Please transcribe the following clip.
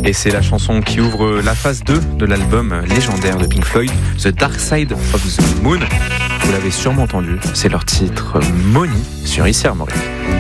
Et c'est la chanson qui ouvre la phase 2 de l'album légendaire de Pink Floyd, The Dark Side of the Moon. Vous l'avez sûrement entendu, c'est leur titre Money sur ICR Maurice.